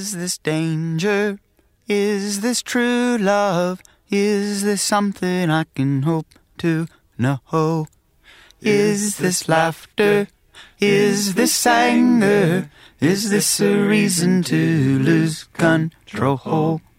Is this danger? Is this true love? Is this something I can hope to know? Is this laughter? Is this anger? Is this a reason to lose control?